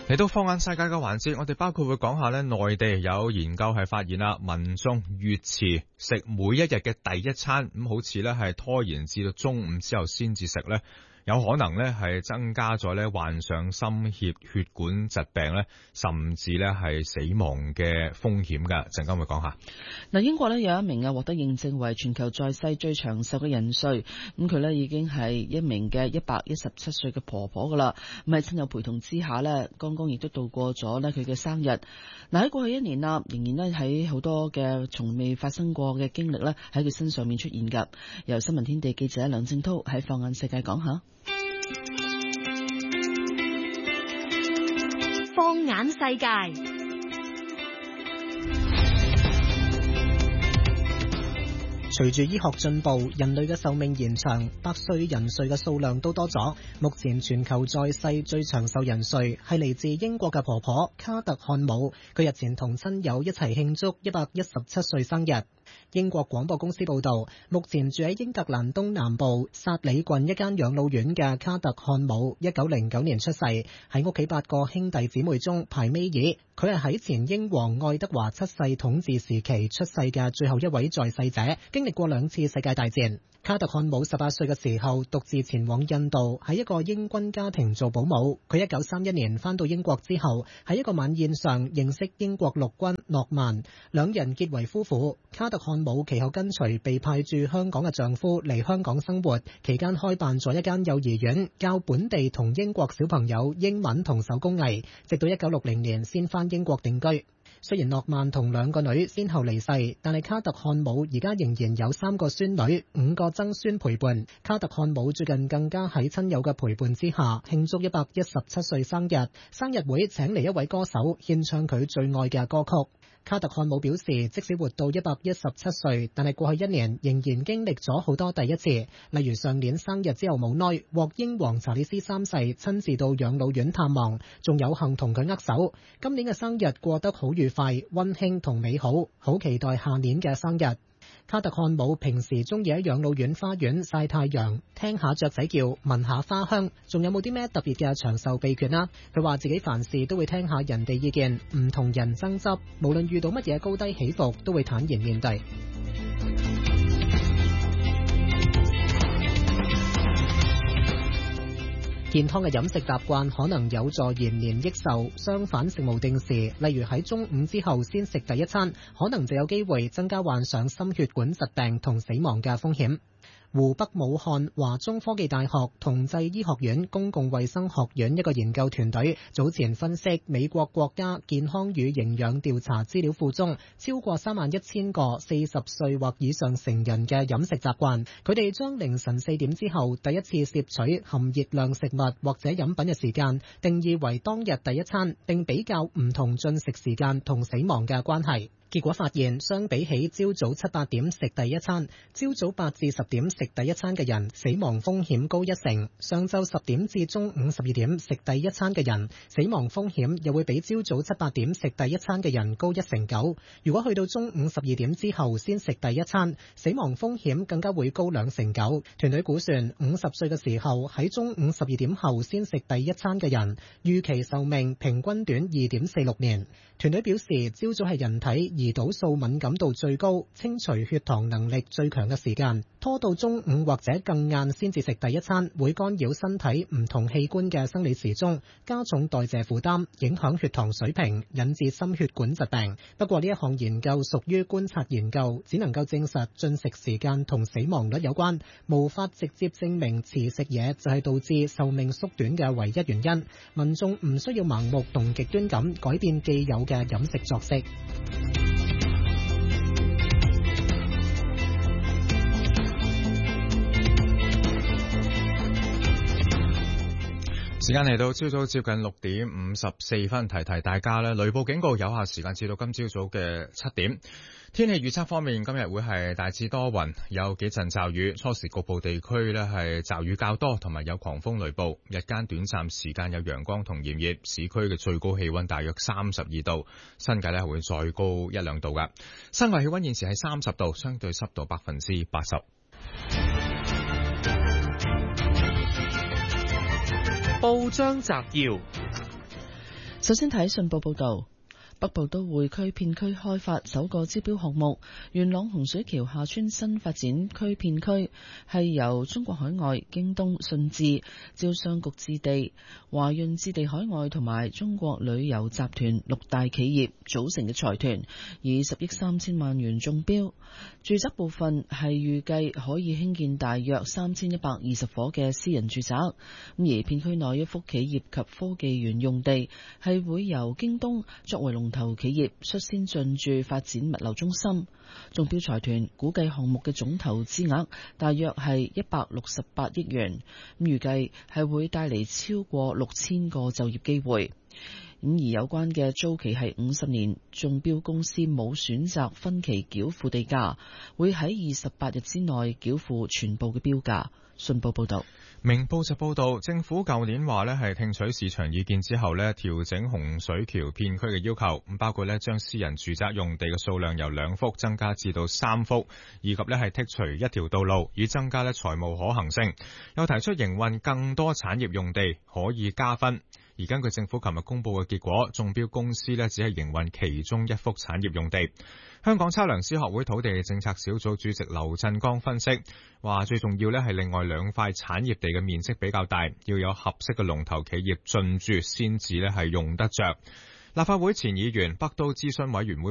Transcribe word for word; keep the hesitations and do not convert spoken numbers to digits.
嚟到放眼世界嘅環節，我哋包括會講下呢，內地有研究係發現啦，民眾越遲食每一日嘅第一餐，咁好似呢係拖延至到中午之後先至食呢，有可能呢係增加咗呢患上心血血管疾病呢，甚至呢係死亡嘅風險㗎。陣間會講下。 嗱，英國呢有一名啊獲得認證為全球在世最長壽嘅人瑞，咁佢呢已經係一名嘅一百一十七歲嘅婆婆噶啦，咁喺親友陪同之下呢，剛剛亦都度過咗呢佢嘅生日。嗱，喺過去一年啦，仍然呢喺好多嘅從未發生過嘅經歷呢喺佢身上面出現噶。由新聞天地記者梁正濤喺放眼世界講下。 放眼世界。 隨住醫學進步，人類嘅壽命延長，百歲人瑞嘅數量都多咗。目前全球在世最長壽人瑞係嚟自英國嘅婆婆卡特漢姆，佢日前同親友一齊慶祝一百一十七歲生日。英國廣播公司報道，目前住喺英格蘭東南部薩里郡一間養老院嘅卡特漢姆，一九零九年出世，喺屋企八個兄弟姊妹中排尾二。佢係喺前英皇愛德華七世統治時期出世嘅最後一位在世者，經歷過兩次世界大戰。卡特漢姆十八歲嘅時候獨自前往印度，喺一個英軍家庭做保姆。佢一九三一年返到英國之後，喺一個晚宴上認識英國陸軍諾曼，兩人結為夫婦。卡特漢姆其後跟隨被派駐香港嘅丈夫嚟香港生活，期間開辦咗一間幼兒園，教本地同英國小朋友英文同手工藝，直到一九六零年先返英國定居。雖然諾曼同兩個女先後離世，但係卡特漢姆而家仍然有三個孫女、五個曾孫陪伴。卡特漢姆最近更加喺親友嘅陪伴之下慶祝一百一十七歲生日，生日會請嚟一位歌手獻唱佢最愛嘅歌曲。卡特漢姆表示，即使活到一百一十七歲，但係過去一年仍然經歷咗好多第一次，例如上年生日之後冇耐獲英皇查理斯三世親自到養老院探望，仲有幸同佢握手。今年嘅生日過得好愉快、溫馨同美好，好期待下年嘅生日。卡特漢姆平時中意喺養老院花園曬太陽，聽下雀仔叫，聞下花香，仲有冇啲咩特別嘅長壽秘訣啦？佢話自己凡事都會聽下人哋意見，唔同人爭執，無論遇到乜嘢高低起伏，都會坦然面對。健康嘅飲食習慣可能有助延年益壽，相反食無定時，例如喺中午之後先食第一餐，可能就有機會增加患上心血管疾病同死亡嘅風險。湖北武漢華中科技大學同濟醫學院公共衛生學院一個研究團隊早前分析美國國家健康與營養調查資料庫中超過三萬一千個四十歲或以上成人嘅飲食習慣，佢哋將凌晨四點之後第一次攝取含熱量食物或者飲品嘅時間定義為當日第一餐，並比較唔同進食時間同死亡嘅關係。結果發現，相比起朝早七八點食第一餐，朝早八至十點食第一餐嘅人死亡風險高一成；上晝十點至中午十二點食第一餐嘅人，死亡風險又會比朝早七八點食第一餐嘅人高一成九。如果去到中午十二點之後先食第一餐，死亡風險更加會高兩成九。團隊估算，五十歲嘅時候喺中午十二點後先食第一餐嘅人，預期壽命平均短二點四六年。團隊表示，朝早係人體胰島素敏感度最高、清除血糖能力最強嘅時間，拖到中午或者更晏先至食第一餐，會干擾身體唔同器官嘅生理時鐘，加重代謝負擔，影響血糖水平，引致心血管疾病。不過呢一項研究屬於觀察研究，只能夠證實進食時間同死亡率有關，無法直接證明遲食嘢就係導致壽命縮短嘅唯一原因。民眾唔需要盲目同極端咁改變既有嘅飲食作息。 時間嚟到朝早接近六點五十四分，提提大家咧，雷暴警告有效時間至到今朝早嘅七點。天氣預測方面，今日會係大致多雲，有幾陣驟雨，初時局部地區咧係驟雨較多，同埋有狂風雷暴。日間短暫時間有陽光同炎熱，市區嘅最高氣溫大約三十二度，新界咧會再高一兩度噶。室外氣溫現時係三十度，相對濕度百分之八十。 報章摘要。 首先睇信報報導。北部都會區片區開發首個招標項目，元朗洪水橋廈村新發展區片區係由中國海外、京東、信置、招商局置地、華潤置地海外同埋中國旅遊集團六大企業組成嘅財團，以十億三千萬元中標。住宅部分係預計可以興建大約三千一百二十伙嘅私人住宅，咁而片區內一幅企業及科技園用地係會由京東作為龍頭企業率先進駐發展物流中心。中標財團估計項目嘅總投資額大約係一百六十八億元，咁預計係會帶嚟超過六千個就業機會。咁而有關嘅租期係五十年，中標公司冇選擇分期繳付地價，會喺二十八日之內繳付全部嘅標價。信報報道。 明報就報道，政府舊年話呢係聽取市場意見之後呢，調整洪水橋片區嘅要求，咁包括呢將私人住宅用地嘅數量由兩幅增加至到三幅，以及呢係剔除一條道路，以增加呢財務可行性。又提出營運更多產業用地可以加分。而根據政府琴日公布嘅結果，中標公司呢只係營運其中一幅產業用地。香港測量師學會土地政策小組主席劉振剛分析話，最重要呢係另外兩塊產業地嘅面積比較大，要有合適嘅龍頭企業進駐先至呢係用得着。立法會前議員、北都諮詢委員會